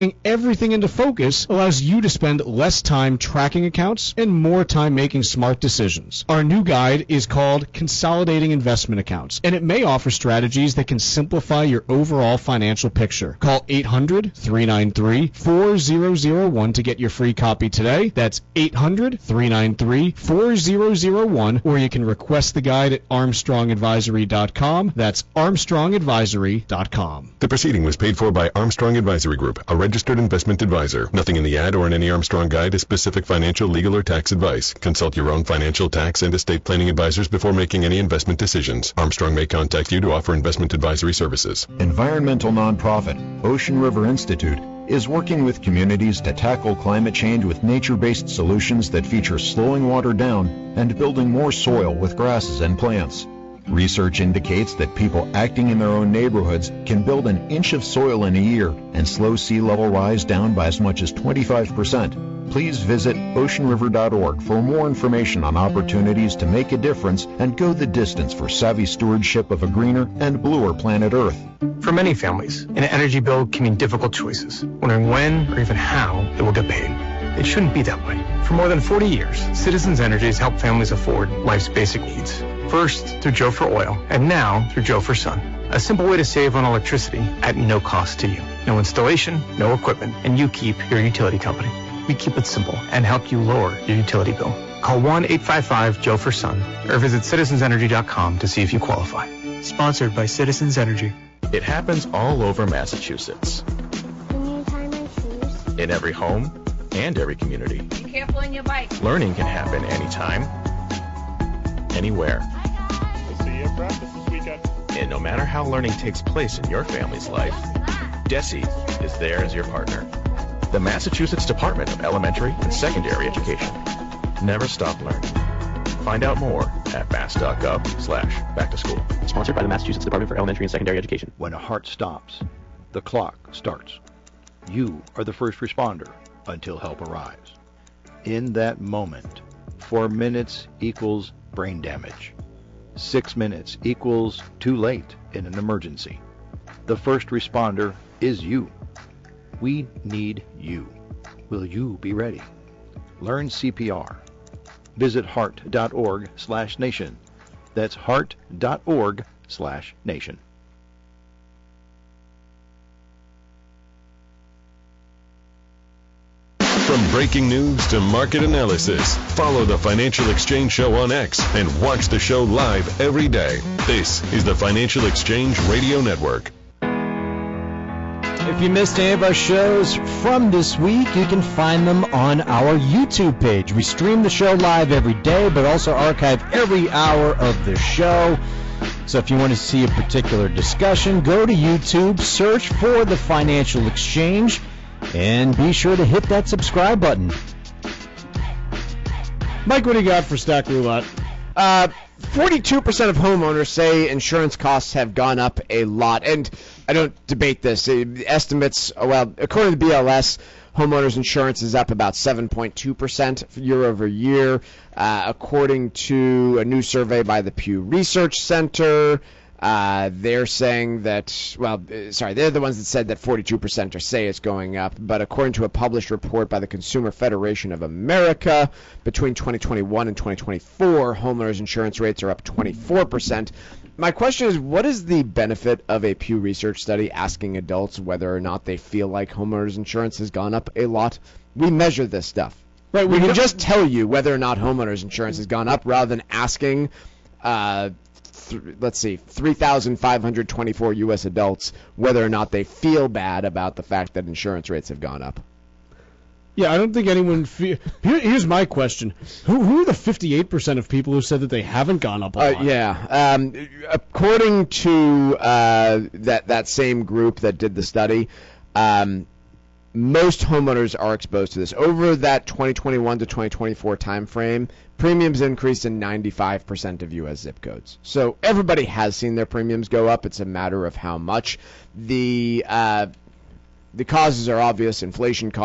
Everything into focus allows you to spend less time tracking accounts and more time making smart decisions. Our new guide is called Consolidating Investment Accounts, and it may offer strategies that can simplify your overall financial picture. Call 800-393-4001 to get your free copy today. That's 800-393-4001, or you can request the guide at armstrongadvisory.com. That's armstrongadvisory.com. The proceeding was paid for by Armstrong Advisory Group, a registered investment advisor. Nothing in the ad or in any Armstrong guide is specific financial, legal, or tax advice. Consult your own financial, tax, and estate planning advisors before making any investment decisions. Armstrong may contact you to offer investment advisory services. Environmental nonprofit Ocean River Institute is working with communities to tackle climate change with nature-based solutions that feature slowing water down and building more soil with grasses and plants. Research indicates that people acting in their own neighborhoods can build an inch of soil in a year and slow sea level rise down by as much as 25%. Please visit oceanriver.org for more information on opportunities to make a difference and go the distance for savvy stewardship of a greener and bluer planet Earth. For many families, an energy bill can mean difficult choices, wondering when or even how it will get paid. It shouldn't be that way. For more than 40 years, Citizens Energy has helped families afford life's basic needs. First through Joe for Oil, and now through Joe for Sun. A simple way to save on electricity at no cost to you. No installation, no equipment, and you keep your utility company. We keep it simple and help you lower your utility bill. Call 1-855-JOE-FOR-SUN or visit citizensenergy.com to see if you qualify. Sponsored by Citizens Energy. It happens all over Massachusetts. In every home and every community. Be careful on your bike. Learning can happen anytime, anywhere. We'll see you at practice this weekend. And no matter how learning takes place in your family's life, DESE is there as your partner. The Massachusetts Department of Elementary and Secondary Education. Never stop learning. Find out more at mass.gov/back-to-school. Sponsored by the Massachusetts Department for Elementary and Secondary Education. When a heart stops, the clock starts. You are the first responder until help arrives. In that moment, 4 minutes equals brain damage. 6 minutes equals too late in an emergency. The first responder is you. We need you. Will you be ready? Learn CPR. Visit heart.org/nation. That's heart.org/nation. From breaking news to market analysis, follow the Financial Exchange Show on X and watch the show live every day. This is the Financial Exchange Radio Network. If you missed any of our shows from this week, you can find them on our YouTube page. We stream the show live every day, but also archive every hour of the show. So if you want to see a particular discussion, go to YouTube, search for the Financial Exchange, and be sure to hit that subscribe button. Mike, what do you got for Stack Roulette? 42% of homeowners say insurance costs have gone up a lot, and I don't debate this. Estimates, well, according to BLS, homeowners insurance is up about 7.2% year over year. According to a new survey by the Pew Research Center, they're saying that, they're the ones that said that 42% say it's going up. But according to a published report by the Consumer Federation of America, between 2021 and 2024, homeowners insurance rates are up 24%. My question is, what is the benefit of a Pew Research study asking adults whether or not they feel like homeowners insurance has gone up a lot? We measure this stuff. Right, we can just tell you whether or not homeowners insurance has gone up rather than asking 3,524 U.S. adults whether or not they feel bad about the fact that insurance rates have gone up. Yeah, I don't think anyone here's my question. Who are the 58% of people who said that they haven't gone up a lot? According to that same group that did the study, most homeowners are exposed to this. Over that 2021 to 2024 time frame, premiums increased in 95% of U.S. zip codes. So everybody has seen their premiums go up. It's a matter of how much. The causes are obvious. Inflation